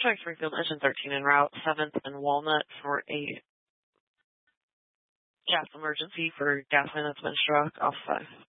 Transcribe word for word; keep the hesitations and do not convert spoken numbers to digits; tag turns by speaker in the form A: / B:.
A: Foxtrot Springfield, engine thirteen en route, seventh and Walnut for a gas emergency for gas line that's been struck off five.